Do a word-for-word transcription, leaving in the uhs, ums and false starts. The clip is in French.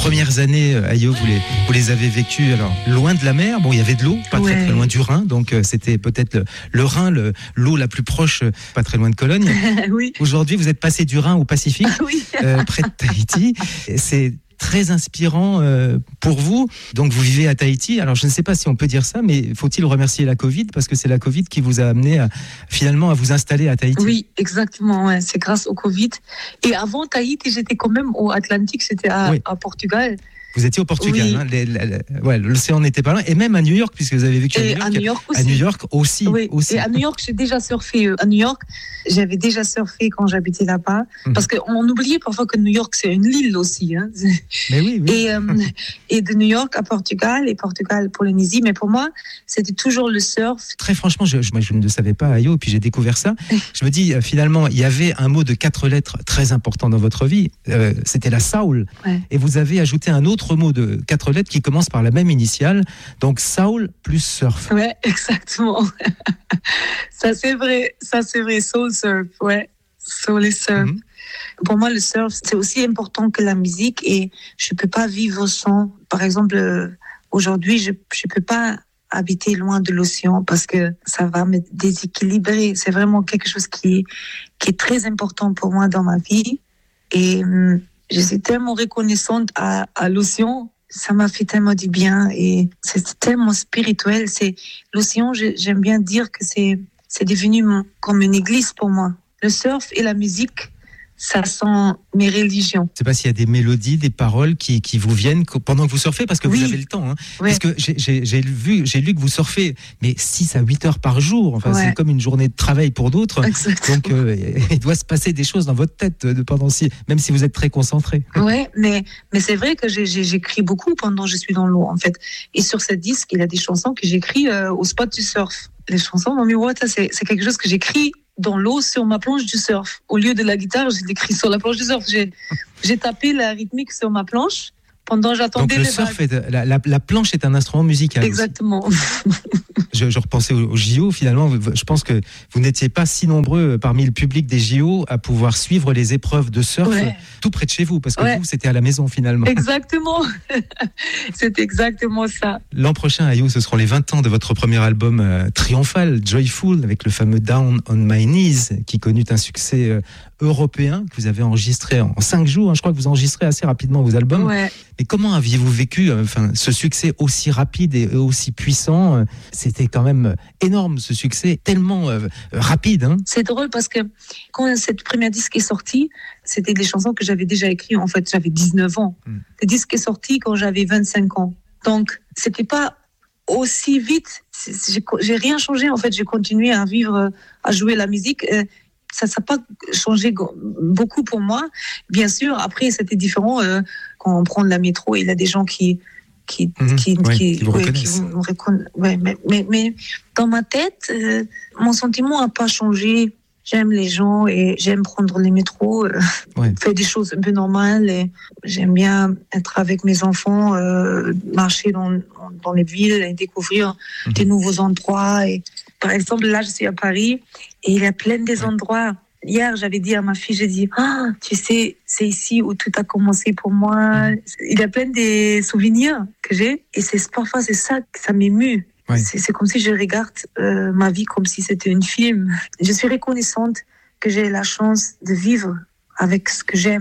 premières années, Ayo, vous les, vous les avez vécues alors, loin de la mer. Bon, il y avait de l'eau, pas ouais. très, très loin du Rhin, donc euh, c'était peut-être le, le Rhin, le, l'eau la plus proche, pas très loin de Cologne. Oui. Aujourd'hui, vous êtes passé du Rhin au Pacifique, oui. euh, près de Tahiti. C'est très inspirant euh, pour vous. Donc, vous vivez à Tahiti. Alors, je ne sais pas si on peut dire ça, mais faut-il remercier la Covid parce que c'est la Covid qui vous a amené à, finalement à vous installer à Tahiti. Oui, exactement. Ouais. C'est grâce au Covid. Et avant Tahiti, j'étais quand même au Atlantique. C'était à, oui. à Portugal. Vous étiez au Portugal, oui. hein, les, les, les, ouais, l'océan n'était pas loin, et même à New York, puisque vous avez vécu à New York. À New York aussi. À New York aussi. Oui. aussi. Et à New York, j'ai déjà surfé. À New York, j'avais déjà surfé quand j'habitais là-bas, mmh. parce qu'on oubliait parfois que New York, c'est une île aussi. Hein. Mais oui, oui. Et, euh, et de New York à Portugal, et Portugal, Polynésie, mais pour moi, c'était toujours le surf. Très franchement, je, je, moi, je ne le savais pas, Ayo, puis j'ai découvert ça. Je me dis, finalement, il y avait un mot de quatre lettres très important dans votre vie, euh, c'était la soul. Ouais. Et vous avez ajouté un autre mot de quatre lettres qui commence par la même initiale, donc soul plus surf. Ouais, exactement. Ça c'est vrai, ça c'est vrai, soul surf, ouais, soul et surf. Mm-hmm. Pour moi, le surf c'est aussi important que la musique et je peux pas vivre sans. Par exemple, euh, aujourd'hui, je je peux pas habiter loin de l'océan parce que ça va me déséquilibrer. C'est vraiment quelque chose qui qui est très important pour moi dans ma vie et hum, je suis tellement reconnaissante à à l'océan. Ça m'a fait tellement du bien et c'est tellement spirituel. C'est l'océan. J'aime bien dire que c'est c'est devenu comme une église pour moi. Le surf et la musique, ça sent mes religions. Je ne sais pas s'il y a des mélodies, des paroles qui, qui vous viennent pendant que vous surfez, parce que oui. vous avez le temps. Hein. Ouais. Parce que j'ai, j'ai, j'ai, vu, j'ai lu que vous surfez, mais six à huit heures par jour. Enfin, ouais. c'est comme une journée de travail pour d'autres. Exactement. Donc, euh, il doit se passer des choses dans votre tête, de, pendant si, même si vous êtes très concentré. Oui, mais, mais c'est vrai que j'ai, j'ai, j'écris beaucoup pendant que je suis dans l'eau, en fait. Et sur ce disque, il y a des chansons que j'écris euh, au spot du surf. Les chansons, Mommy Water, c'est, c'est quelque chose que j'écris dans l'eau sur ma planche du surf. Au lieu de la guitare, j'ai écrit sur la planche du surf. J'ai, j'ai tapé la rythmique sur ma planche pendant j'attendais Donc le les surf est, la, la, la planche est un instrument musical. Exactement. je, je repensais au, au J O, finalement, je pense que vous n'étiez pas si nombreux parmi le public des J O à pouvoir suivre les épreuves de surf ouais. tout près de chez vous, parce que ouais. vous, c'était à la maison finalement. Exactement. C'est exactement ça. L'an prochain, Ayo, ce seront les vingt ans de votre premier album euh, triomphal, Joyful, avec le fameux Down on My Knees, qui connut un succès euh, européen que vous avez enregistré en cinq jours. Hein, je crois que vous enregistrez assez rapidement vos albums. Ouais. Mais comment aviez-vous vécu enfin, ce succès aussi rapide et aussi puissant? C'était quand même énorme, ce succès, tellement euh, rapide. Hein. C'est drôle parce que quand cette première disque est sortie, c'était des chansons que j'avais déjà écrites. En fait, j'avais dix-neuf ans. Mm. Le disque est sorti quand j'avais vingt-cinq ans. Donc, c'était pas aussi vite. J'ai, j'ai rien changé. En fait, j'ai continué à vivre, à jouer la musique. Ça n'a pas changé beaucoup pour moi. Bien sûr, après, c'était différent. Euh, quand on prend la métro, il y a des gens qui qui mmh, qui, ouais, qui, qui vous ouais, reconnaissent. Qui vous reconna... ouais, mais, mais, mais dans ma tête, euh, mon sentiment n'a pas changé. J'aime les gens et j'aime prendre les métros, euh, ouais. faire des choses un peu normales. Et j'aime bien être avec mes enfants, euh, marcher dans, dans les villes et découvrir mmh. des nouveaux endroits. Et, par exemple, là, je suis à Paris et il y a plein des ouais. endroits. Hier, j'avais dit à ma fille, j'ai dit, ah, tu sais, c'est ici où tout a commencé pour moi. Mmh. Il y a plein des souvenirs que j'ai et c'est parfois c'est ça que ça m'émue. Ouais. C'est, c'est comme si je regarde euh, ma vie comme si c'était un film. Je suis reconnaissante que j'ai la chance de vivre avec ce que j'aime.